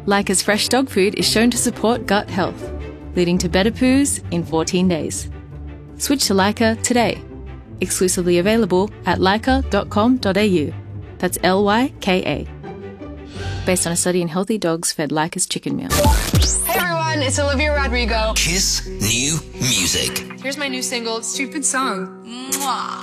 Lyca's fresh dog food is shown to support gut health, leading to better poos in 14 days. Switch to Lyca today. Exclusively available at lyca.com.au. That's Lyka. Based on a study in healthy dogs fed Lyca's chicken meal. Hey everyone, it's Olivia Rodrigo. Kiss New Music. Here's my new single, Stupid Song. Mwah.